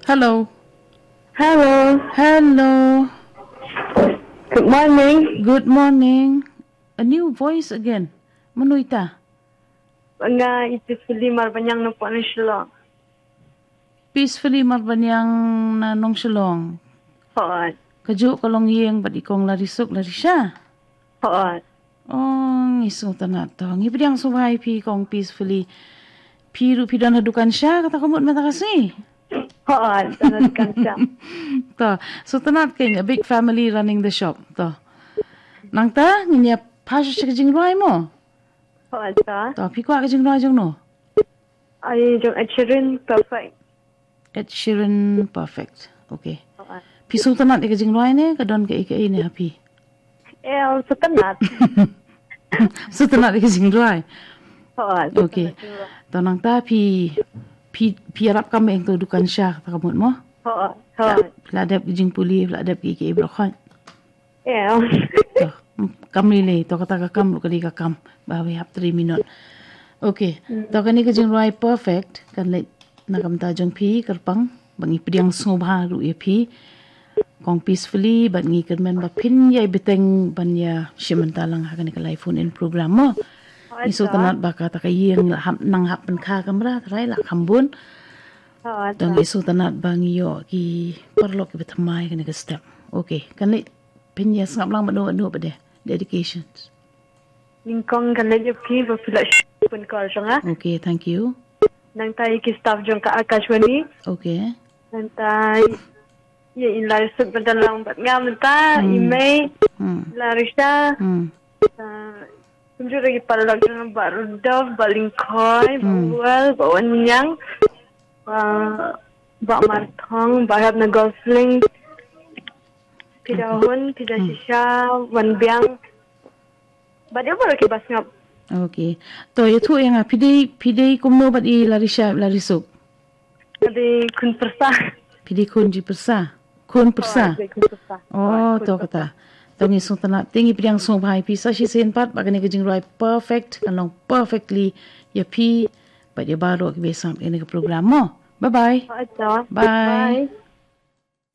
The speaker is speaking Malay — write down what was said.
Hello. Hello. Hello. Good morning. Good morning. A new voice again. Manuita. Nga itisuli marbanyang no po ni Shilong. Peacefully marbanyang na nong Shillong. Hoon. Kaju kalong yeng bat ikong larisuk larisya. Hoon. Oh, ngisong tanat to. Ngipidang subhay pi kong peacefully. Piru pidan hadukan siya. Kata kumut mata kasi. Hoon. Tanad kan siya. To. So tanat kay a big family running the shop. To. Nang ta, niya pasyo siya kajing ruay mo. Hoon ta. To, pikwa kajing ruay jong no. Ay jong Chirin perfect. Ed Sheeran perfect. Okay. Hoon. Pisong tanat ikajing ruay ni. Kadon ka ika ini happy. So tanad. So tanat ikajing ruay. Hoon. Okay. Tanang ta pi harap kami ang tudukan siya katamot mo. Hoon. Hoon. Ladap kijing puli, ladap kiki ibrokan. To, kami le, to kata kakam, lo kali kakam. Bawi hap 3 minute. Okay. To kani kijing ruay perfect. Kan le nakamta jong pi karpang. Bangi pediang sungobha ru ya pi. Kong peacefully, bat ngi kermen bapin ya beteng ban ya shimantalang hakan ikalai phone in program mo. Isu tanat baka takayeng nang hapen ka kamera tarai la kambun. Dong isu tanat bang yo ki perlo ki betamai kan ke step. Okay, kan le pinya sangap lang madu bade dedications. Ningkong kan le pi ba pila pun call jonga. Okay, thank you. Nang tay ki staff jong ka Akashwani. Okay. Nang tay ya in larisuk badalang bat ngam ta email. Larissa. Tunjuk lagi pada lagi dengan Mbak Rudolf, Mbak Lingkoy, Mbak Uwal, Mbak Wanyang, Mbak Martong, Mbak Ratna Gosling, Pidahun, Pidah Shisha, Wan Biang. Mbak dia baru kibas ngap. Okay. To itu yang pidai kumo bat I larisuk. Jadi kun persa. Pidai kun ji persa. Kun persa. Oh, to kata. Tong isong tanat tingi pidang song bhai pi sa shi sen pat bagani kajing right perfect kanong perfectly ya pi but ya baro ki besam ini ke program mo. Bye bye. Bye.